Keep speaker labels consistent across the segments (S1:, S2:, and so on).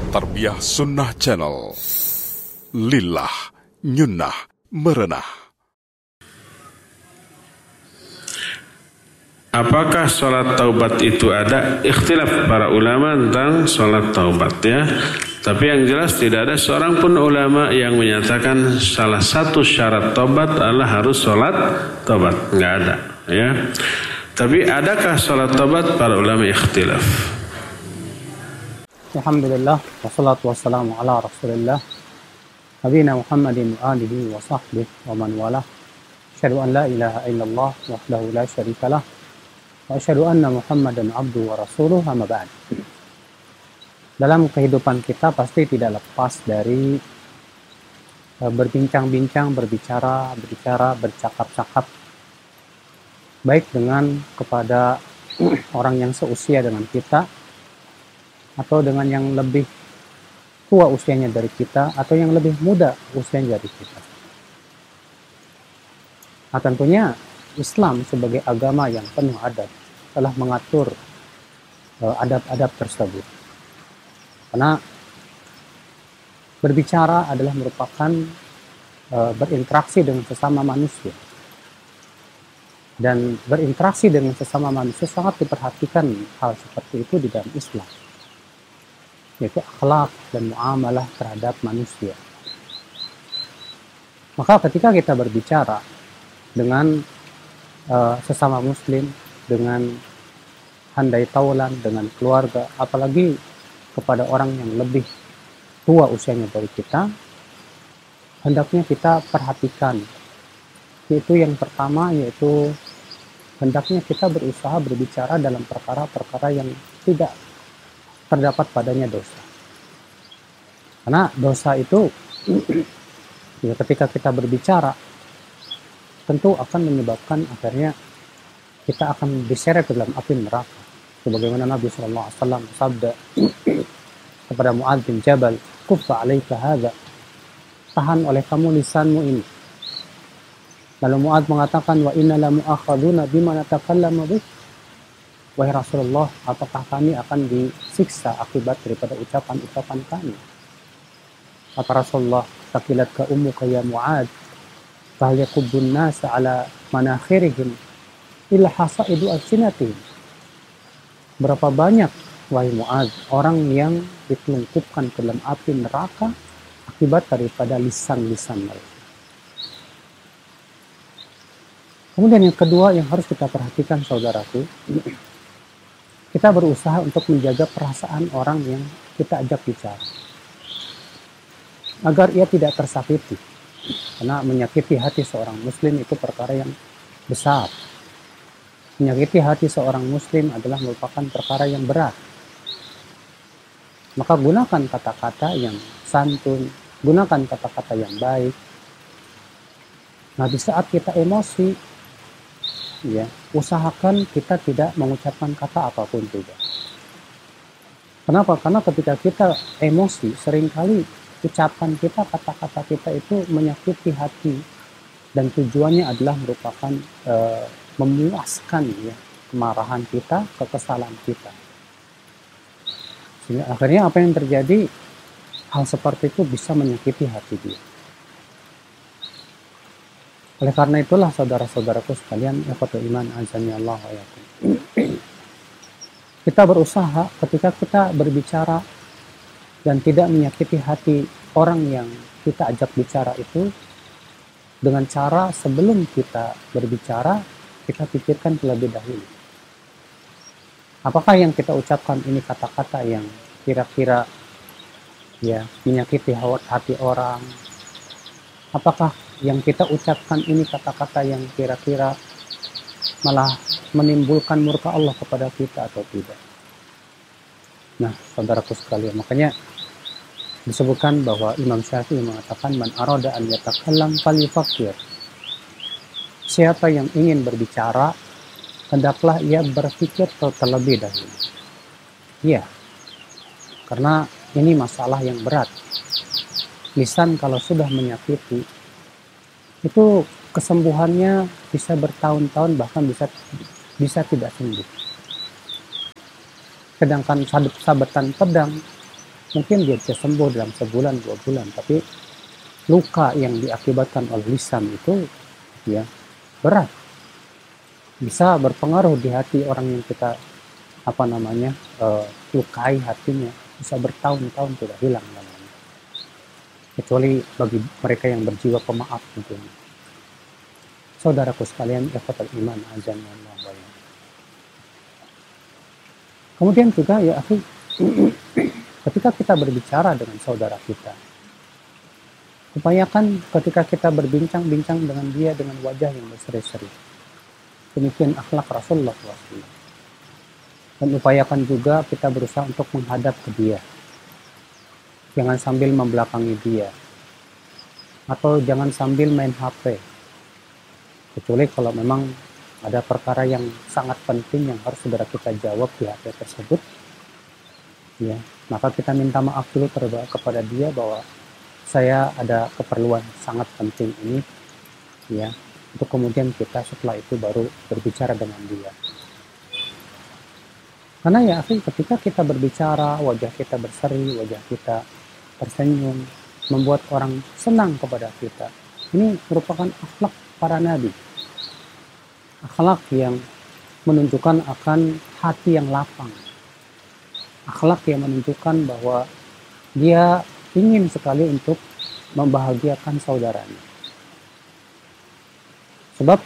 S1: Tarbiyah Sunnah Channel. Lillah Nyunnah Merenah.
S2: Apakah sholat taubat itu ada? Ikhtilaf para ulama tentang sholat taubat ya. Tapi yang jelas tidak ada seorang pun ulama yang menyatakan salah satu syarat taubat adalah harus sholat taubat. Nggak ada ya. Tapi adakah sholat taubat? Para ulama ikhtilaf.
S3: Alhamdulillah, wassalatu wassalamu ala rasulillah Nabina Muhammadin wa alihi wa sahbihi wa man walah. Asyhadu an la ilaha illallah wahdahu la syarikalah wa asyhadu anna Muhammadan abduhu wa rasuluh, amma ba'd. Dalam kehidupan kita pasti tidak lepas dari berbincang-bincang, berbicara, bercakap-cakap, baik dengan kepada orang yang seusia dengan kita atau dengan yang lebih tua usianya dari kita atau yang lebih muda usianya dari kita. Nah, tentunya Islam sebagai agama yang penuh adab telah mengatur adab-adab tersebut. Karena berbicara adalah merupakan berinteraksi dengan sesama manusia. Dan berinteraksi dengan sesama manusia sangat diperhatikan hal seperti itu di dalam Islam, yaitu akhlak dan muamalah terhadap manusia. Maka ketika kita berbicara dengan sesama muslim, dengan handai taulan, dengan keluarga, apalagi kepada orang yang lebih tua usianya dari kita, hendaknya kita perhatikan. Yaitu yang pertama, yaitu hendaknya kita berusaha berbicara dalam perkara-perkara yang tidak terdapat padanya dosa. Karena dosa itu ya, ketika kita berbicara tentu akan menyebabkan akhirnya kita akan diseret ke dalam api neraka. Sebagaimana Nabi SAW sabda kepada Mu'adz bin Jabal, "Kuffa 'alaika hadza." Tahan oleh kamu lisanmu ini. Lalu Mu'adz mengatakan, "Wa inna la mu'akhaduna bima natakallamu bih." Wahai Rasulullah, apakah kami akan disiksa akibat daripada ucapan-ucapan kami? Kata Rasulullah, "Takilat ka ummuka ya Mu'adz, fahal yakubbun nasa ala manakhirihim illa hasaidu alsinatihim." Berapa banyak, wahai Mu'adz, orang yang ditelungkupkan ke dalam api neraka akibat daripada lisan-lisan mereka. Kemudian yang kedua yang harus kita perhatikan, saudaraku, kita berusaha untuk menjaga perasaan orang yang kita ajak bicara, agar ia tidak tersakiti. Karena menyakiti hati seorang muslim itu perkara yang besar. Menyakiti hati seorang muslim adalah merupakan perkara yang berat. Maka gunakan kata-kata yang santun, gunakan kata-kata yang baik. Nah, di saat kita emosi, ya, usahakan kita tidak mengucapkan kata apapun juga. Kenapa? Karena ketika kita emosi, seringkali ucapan kita, kata-kata kita itu menyakiti hati, dan tujuannya adalah merupakan memuaskan ya kemarahan kita, kekesalan kita. Sehingga akhirnya apa yang terjadi, hal seperti itu bisa menyakiti hati dia. Oleh karena itulah saudara-saudaraku sekalian, ikhwatul iman azani Allah wa iyyakum, kita berusaha ketika kita berbicara dan tidak menyakiti hati orang yang kita ajak bicara itu, dengan cara sebelum kita berbicara kita pikirkan terlebih dahulu. Apakah yang kita ucapkan ini kata-kata yang kira-kira ya menyakiti hati orang? Apakah yang kita ucapkan ini kata-kata yang kira-kira malah menimbulkan murka Allah kepada kita atau tidak? Nah, saudaraku sekalian, makanya disebutkan bahwa Imam Syafi'i mengatakan, "Man arada an yatakallam falyufakkir." Siapa yang ingin berbicara, hendaklah ia berpikir terlebih dahulu. Iya, karena ini masalah yang berat. Lisan kalau sudah menyakiti, itu kesembuhannya bisa bertahun-tahun, bahkan bisa tidak sembuh. Sedangkan sabetan pedang mungkin dia bisa sembuh dalam sebulan 2 bulan, tapi luka yang diakibatkan oleh lisan itu ya berat, bisa berpengaruh di hati orang yang kita lukai hatinya, bisa bertahun-tahun tidak hilang namanya. Kecuali bagi mereka yang berjiwa pemaaf tentunya. Saudaraku sekalian, ikhwatul iman, azan Allah wa. Kemudian juga ya akhi, ketika kita berbicara dengan saudara kita, upayakan ketika kita berbincang-bincang dengan dia dengan wajah yang berseri-seri. Demikian akhlak Rasulullah SAW. Dan upayakan juga kita berusaha untuk menghadap ke dia. Jangan sambil membelakangi dia. Atau jangan sambil main HP. Kecuali kalau memang ada perkara yang sangat penting yang harus saudara kita jawab di HP tersebut, ya, maka kita minta maaf dulu kepada dia bahwa saya ada keperluan sangat penting ini, ya, untuk kemudian kita setelah itu baru berbicara dengan dia. Karena ya, ketika kita berbicara, wajah kita berseri, wajah kita tersenyum, membuat orang senang kepada kita. Ini merupakan akhlak para nabi. Akhlak yang menunjukkan akan hati yang lapang. Akhlak yang menunjukkan bahwa dia ingin sekali untuk membahagiakan saudaranya. Sebab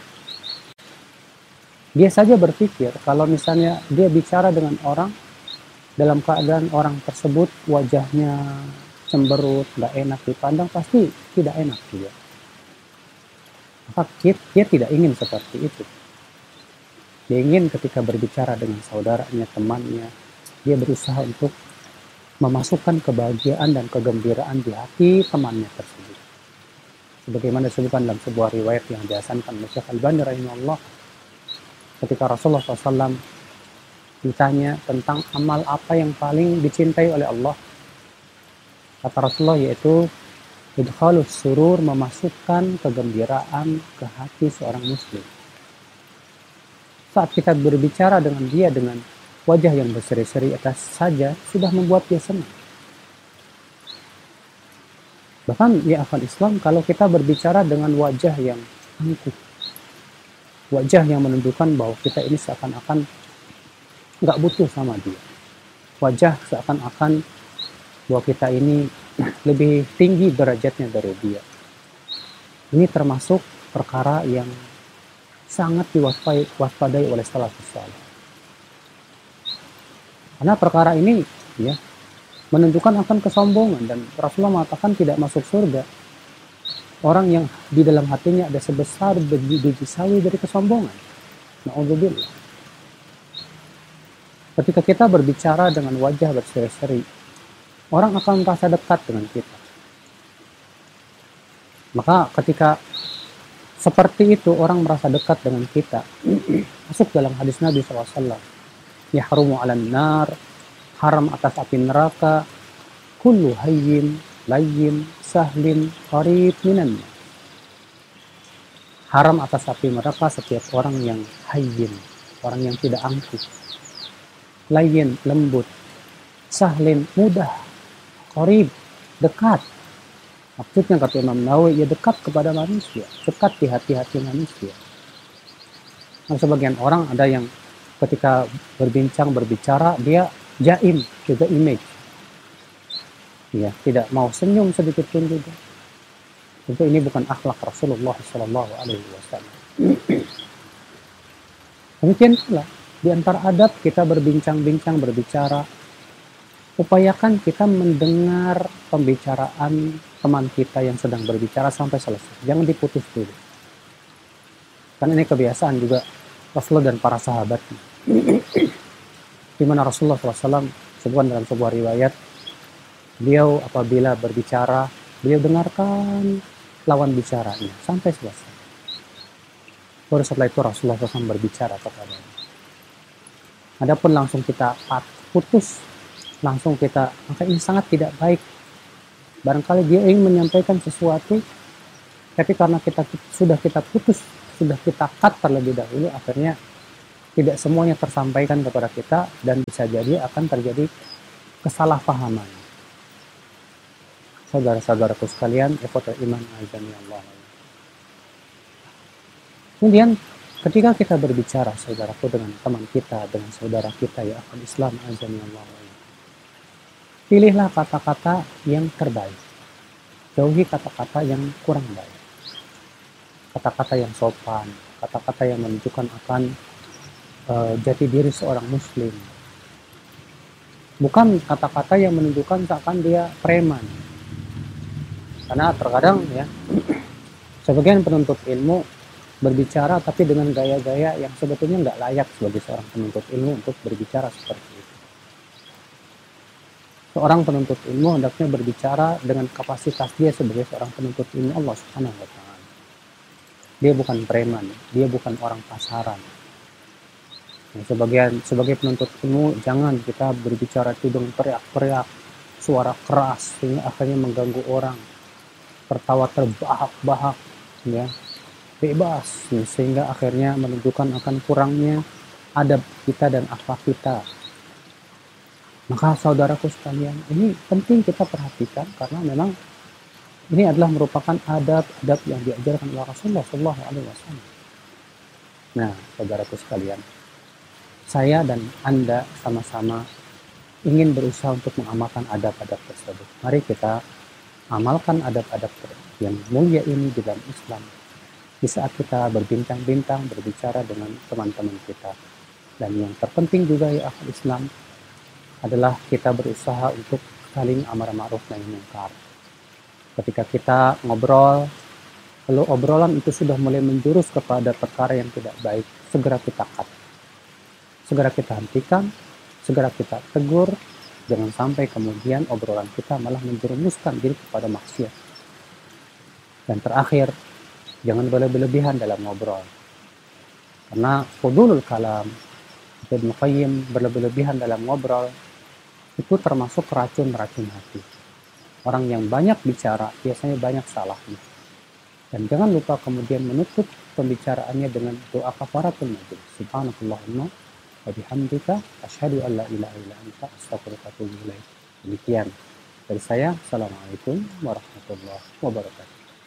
S3: dia saja berpikir kalau misalnya dia bicara dengan orang dalam keadaan orang tersebut wajahnya cemberut, tidak enak dipandang, pasti tidak enak juga. Maka dia tidak ingin seperti itu. Dia ingin ketika berbicara dengan saudaranya, temannya, dia berusaha untuk memasukkan kebahagiaan dan kegembiraan di hati temannya tersebut. Sebagaimana disebutkan dalam sebuah riwayat yang dihasankan oleh Syekh Al-Albani rahimahullah, ketika Rasulullah SAW ditanya tentang amal apa yang paling dicintai oleh Allah, kata Rasulullah yaitu idkhalus surur, memasukkan kegembiraan ke hati seorang muslim. Saat kita berbicara dengan dia dengan wajah yang berseri-seri atas saja sudah membuat dia senang. Bahkan ya akal Islam, kalau kita berbicara dengan wajah yang angkuh, wajah yang menunjukkan bahwa kita ini seakan-akan nggak butuh sama dia, wajah seakan-akan bahwa kita ini lebih tinggi derajatnya dari dia. Ini termasuk perkara yang sangat diwaspadai oleh salafus saleh. Karena perkara ini ya menunjukkan akan kesombongan, dan Rasulullah mengatakan tidak masuk surga orang yang di dalam hatinya ada sebesar biji sawi dari kesombongan. Na'udzubillah. Ketika kita berbicara dengan wajah berseri-seri, orang akan merasa dekat dengan kita. Maka ketika seperti itu orang merasa dekat dengan kita, masuk dalam hadis Nabi SAW, yahrumu 'alan nar, haram atas api neraka, kullu hayyin layyin sahlin qarib minan. Haram atas api neraka setiap orang yang hayyin, orang yang tidak angkuh, layyin lembut, sahlin mudah, qarib dekat. Maksudnya kata Imam Nawawi, ya dekat kepada manusia, dekat di hati-hati manusia. Nah, sebagian orang ada yang ketika berbicara, dia jaim, juga image. Ya, tidak mau senyum sedikit pun juga. Tentu ini bukan akhlak Rasulullah SAW. Demikian pula, di antara adab kita berbincang-bincang, berbicara, upayakan kita mendengar pembicaraan teman kita yang sedang berbicara sampai selesai. Jangan diputus dulu. Karena ini kebiasaan juga Rasulullah dan para sahabatnya. Di mana Rasulullah SAW sebutkan dalam sebuah riwayat, beliau apabila berbicara, beliau dengarkan lawan bicaranya sampai selesai. Baru setelah itu Rasulullah SAW berbicara kepadanya. Adapun langsung kita putus, langsung kita, maka ini sangat tidak baik. Barangkali dia ingin menyampaikan sesuatu, tapi karena sudah kita putus, sudah kita cut terlebih dahulu, akhirnya tidak semuanya tersampaikan kepada kita, dan bisa jadi akan terjadi kesalahpahaman. saudara-saudaraku sekalian, ikhwatul iman azani Allah. Kemudian ketika kita berbicara saudaraku dengan teman kita, dengan saudara kita ya akhwal Islam azani Allah, pilihlah kata-kata yang terbaik, jauhi kata-kata yang kurang baik, kata-kata yang sopan, kata-kata yang menunjukkan akan jati diri seorang muslim, bukan kata-kata yang menunjukkan seakan dia preman. Karena terkadang ya sebagian penuntut ilmu berbicara tapi dengan gaya-gaya yang sebetulnya nggak layak sebagai seorang penuntut ilmu untuk berbicara seperti itu. Seorang penuntut ilmu hendaknya berbicara dengan kapasitas dia sebagai seorang penuntut ilmu Allah Subhanahu wa taala. Dia bukan preman, dia bukan orang pasaran. Nah, sebagai penuntut ilmu jangan kita berbicara itu dengan teriak-teriak, suara keras sehingga akhirnya mengganggu orang, tertawa terbahak-bahak, ya, bebas, sehingga akhirnya menunjukkan akan kurangnya adab kita dan akhlak kita. Maka saudaraku sekalian, ini penting kita perhatikan karena memang ini adalah merupakan adab-adab yang diajarkan oleh Rasulullah SAW. Nah, saudaraku sekalian, saya dan Anda sama-sama ingin berusaha untuk mengamalkan adab-adab tersebut. Mari kita amalkan adab-adab yang mulia ini di dalam Islam. Di saat kita berbincang-bincang, berbicara dengan teman-teman kita. Dan yang terpenting juga ya akhwal Islam adalah kita berusaha untuk saling amar ma'ruf nahi munkar. Ketika kita ngobrol, lalu obrolan itu sudah mulai menjurus kepada perkara yang tidak baik, segera kita cut. Segera kita hentikan, segera kita tegur, jangan sampai kemudian obrolan kita malah menjerumuskan diri kepada maksiat. Dan terakhir, jangan berlebihan dalam ngobrol. Karena fudulul kalam, Ibnu Qayyim, berlebihan dalam ngobrol, itu termasuk racun-racun hati. Orang yang banyak bicara, biasanya banyak salahnya. Dan jangan lupa kemudian menutup pembicaraannya dengan doa kafaratul majlis. Subhanakallahumma wa bihamdika asyhadu an la ilaha illa anta astaghfiruka wa atubu ilaik. Demikian dari saya. Assalamualaikum warahmatullahi wabarakatuh.